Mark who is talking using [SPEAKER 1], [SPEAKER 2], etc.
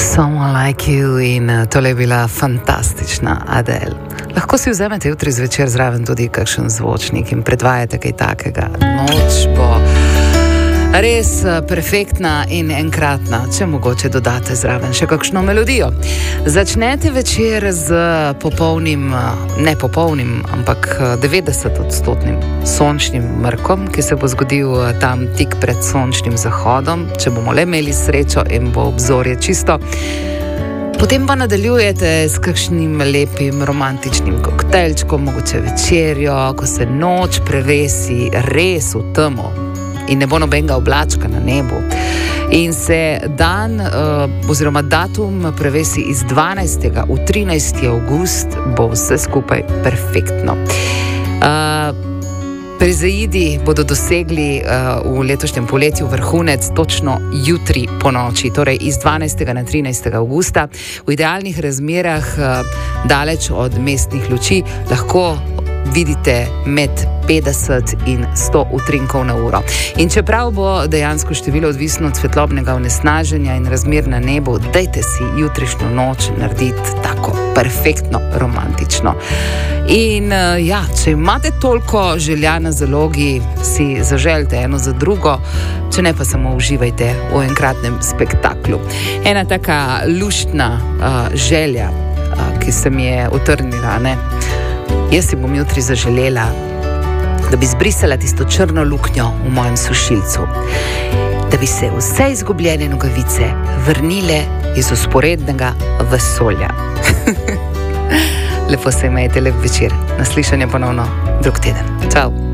[SPEAKER 1] Someone Like You in tole je bila fantastična Adele. Lahko si vzamete jutri zvečer zraven tudi kakšen zvočnik in predvajate kaj takega. Noč bo res perfektna in enkratna, če mogoče dodate zraven še kakšno melodijo. Začnete večer z popolnim, ne popolnim, ampak 90% sončnim mrkom, ki se bo zgodil tam tik pred sončnim zahodom, če bomo le imeli srečo in bo obzorje čisto. Potem pa nadaljujete s kakšnim lepim romantičnim koktejlčkom, mogoče večerjo, ko se noč prevesi res v temo in ne bo nobenega oblačka na nebu. In se dan oziroma datum prevesi iz 12. v 13. avgust, bo vse skupaj perfektno. Perzeidi bodo dosegli v letošnjem poletju vrhunec točno jutri po noči, torej iz 12. na 13. avgusta. V idealnih razmerah, daleč od mestnih luči, lahko vidite med 50 in 100 utrinkov na uro. In čeprav bo dejansko število odvisno od svetlobnega onesnaženja in razmer na nebu, dajte si jutrišnjo noč narediti tako perfektno romantično. In ja, če imate toliko želja na zalogi, si zaželite eno za drugo, če ne pa samo uživajte v enkratnem spektaklu. Ena taka luštna želja, ki se mi je utrnila, ne? Jaz si bom jutri zaželela, da bi zbrisala tisto črno luknjo v mojem sušilcu, da bi se vse izgubljene nogavice vrnile iz vzporednega vesolja. Lepo se imejte, lep večer. Naslišanje ponovno drug teden. Čau.